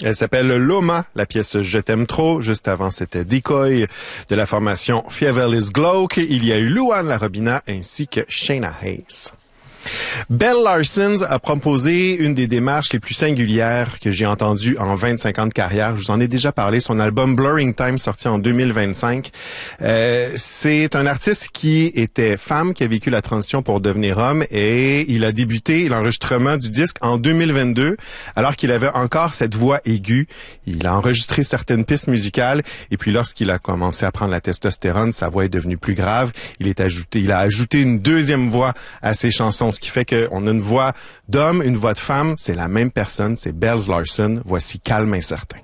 Elle s'appelle Loma, la pièce Je t'aime trop. Juste avant, c'était Decoy de la formation Fievel's Glow. Il y a eu Luan Larobina ainsi que Shayna Hayes. Belle Larson a proposé une des démarches les plus singulières que j'ai entendues en 25 ans de carrière. Je vous en ai déjà parlé. Son album Blurring Time, sorti en 2025. C'est un artiste qui était femme, qui a vécu la transition pour devenir homme, et il a débuté l'enregistrement du disque en 2022, alors qu'il avait encore cette voix aiguë. Il a enregistré certaines pistes musicales, et puis lorsqu'il a commencé à prendre la testostérone, sa voix est devenue plus grave. Il a ajouté une deuxième voix à ses chansons, ce qui fait qu'on a une voix d'homme, une voix de femme, c'est la même personne, c'est Belle Larson. Voici Calme Incertain.